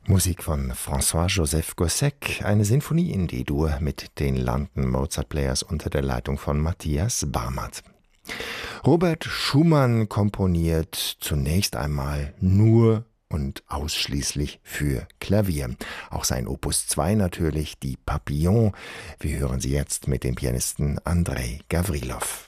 Musik von François-Joseph Gossec, eine Sinfonie in D-Dur mit den London Mozart Players unter der Leitung von Matthias Barmert. Robert Schumann komponiert zunächst einmal nur und ausschließlich für Klavier. Auch sein Opus 2 natürlich, die Papillon. Wir hören sie jetzt mit dem Pianisten Andrei Gavrilov.